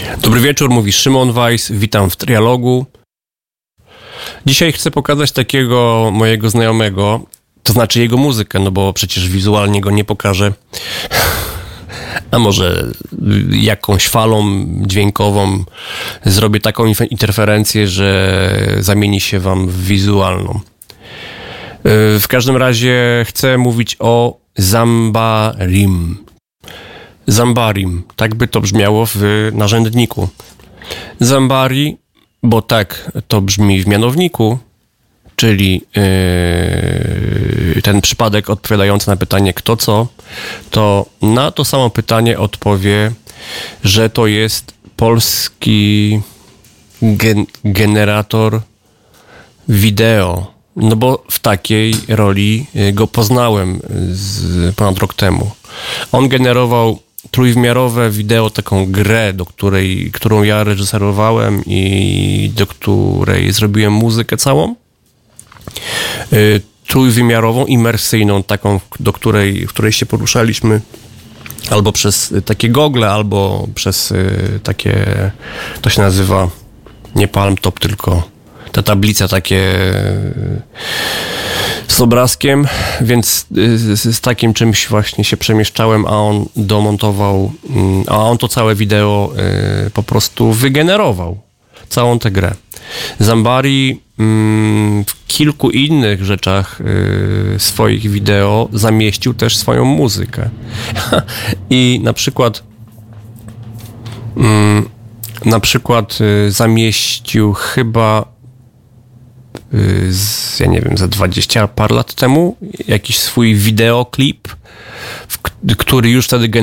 Dobry wieczór, mówi Szymon Weiss, witam w Trialogu. Dzisiaj chcę pokazać takiego mojego znajomego, to znaczy jego muzykę, no bo przecież wizualnie go nie pokażę. A może jakąś falą dźwiękową zrobię taką interferencję, że zamieni się wam w wizualną. W każdym razie chcę mówić o Zambarim. Zambarim, tak by to brzmiało w narzędniku. Zambari, bo tak to brzmi w mianowniku, czyli ten przypadek odpowiadający na pytanie kto co, to na to samo pytanie odpowie, że to jest polski generator wideo. No bo w takiej roli go poznałem ponad rok temu. On generował trójwymiarowe wideo, taką grę, którą ja reżyserowałem i do której zrobiłem muzykę całą. Trójwymiarową, imersyjną, taką, w której się poruszaliśmy albo przez takie gogle, albo przez takie, to się nazywa nie Palm Top, tylko te tablice takie z obrazkiem, więc z takim czymś właśnie się przemieszczałem, a on domontował, a on to całe wideo po prostu wygenerował, całą tę grę. Zambari w kilku innych rzeczach swoich wideo zamieścił też swoją muzykę. I na przykład zamieścił chyba ja nie wiem, za 20 par lat temu jakiś swój wideoklip, który już wtedy